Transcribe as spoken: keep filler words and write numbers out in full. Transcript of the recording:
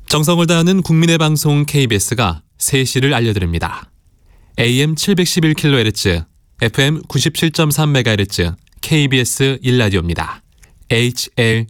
정성을 다하는 국민의 방송 케이비에스가 세 시를 알려드립니다. 에이엠 칠백십일 킬로헤르츠, 에프엠 구십칠 점 삼 메가헤르츠 케이비에스 일 라디오입니다. 에이치엘